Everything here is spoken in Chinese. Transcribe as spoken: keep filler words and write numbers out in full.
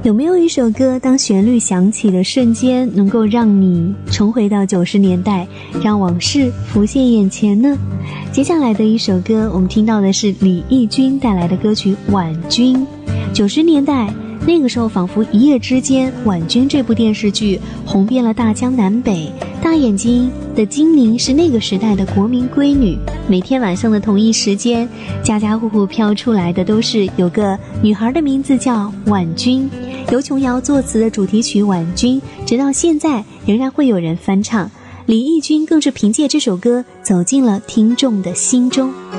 有没有一首歌，当旋律响起的瞬间，能够让你重回到九十年代，让往事浮现眼前呢？接下来的一首歌，我们听到的是李翊君带来的歌曲《婉君》。九十年代那个时候，仿佛一夜之间，《婉君》这部电视剧红遍了大江南北。大眼睛的金玲是那个时代的国民闺女，每天晚上的同一时间，家家户户飘出来的都是有个女孩的名字叫婉君。由琼瑶作词的主题曲《婉君》，直到现在仍然会有人翻唱。李翊君更是凭借这首歌走进了听众的心中。